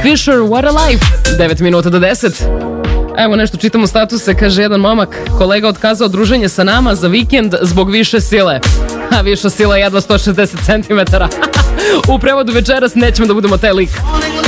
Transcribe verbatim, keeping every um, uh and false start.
Fisher, What a Life. devet minuta do deset. Evo nešto čitamo statuse, kaže jedan momak, kolega otkazao druženje sa nama za vikend zbog više sile. A viša sila jedva sto šezdeset centimetara. U prevodu večeras nećemo da budemo taj lik.